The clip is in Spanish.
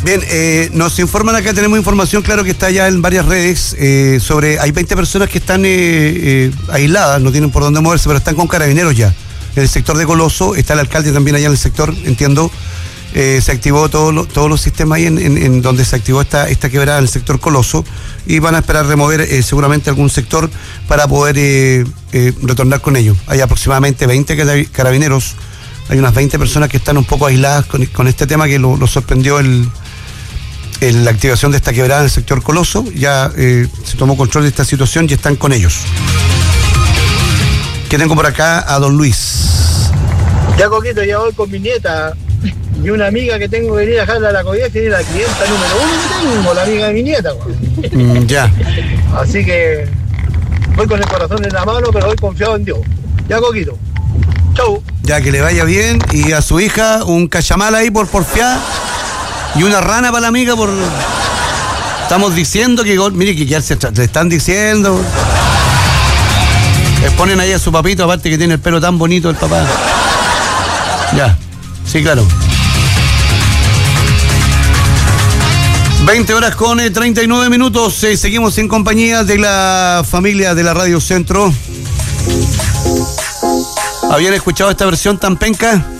Bien, nos informan acá, tenemos información, claro que está ya en varias redes, hay 20 personas que están aisladas, no tienen por dónde moverse, pero están con carabineros ya. En el sector de Coloso, está el alcalde también allá en el sector, entiendo, se activó todos los sistemas ahí en donde se activó esta quebrada en el sector Coloso, y van a esperar remover seguramente algún sector para poder retornar con ellos. Hay aproximadamente 20 carabineros, hay unas 20 personas que están un poco aisladas con este tema que lo sorprendió la activación de esta quebrada en el sector Coloso. Ya se tomó control de esta situación y están con ellos. ¿Qué tengo por acá? A don Luis. Ya, Coquito, ya voy con mi nieta y una amiga que tengo que venir a dejarla a la CODIEF, que es la clienta número 1 que tengo, la amiga de mi nieta. Ya. Así que voy con el corazón en la mano, pero voy confiado en Dios. Ya, Coquito. Chau. Ya, que le vaya bien. Y a su hija, un cachamal ahí por porfiar. Y una rana para la amiga por... Estamos diciendo que... Mire, que ya le están diciendo... Les ponen ahí a su papito, aparte que tiene el pelo tan bonito el papá. Ya, sí, claro. 20:39. Seguimos en compañía de la familia de la Radio Centro. ¿Habían escuchado esta versión tan penca?